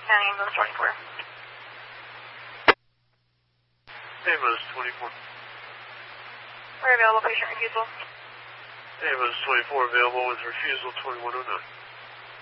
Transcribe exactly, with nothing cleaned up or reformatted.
County Ambulance twenty-four. Ambulance twenty-four. We're available patient refusal. Ambulance twenty-four available with refusal twenty-one oh nine.